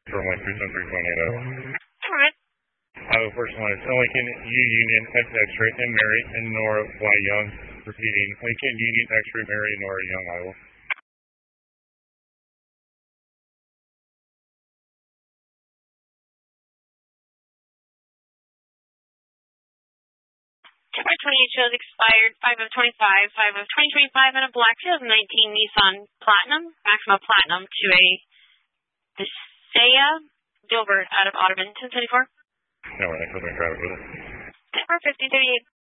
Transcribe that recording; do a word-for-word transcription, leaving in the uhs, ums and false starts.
for one three seven three point eight zero. All right. Iowa first one is Lincoln U Union X X-ray and Mary and Nora Y Young. Repeating, Lincoln Union X-ray Mary and Nora Young, Iowa. July twenty-eight shows expired, five of twenty-five, five of twenty twenty-five, and a black two thousand nineteen Nissan Platinum, Maxima Platinum, to a Desea Dilbert out of Ottoman, ten seventy-four. No, we're not going to grab it with us. Denver fifty thirty-eight.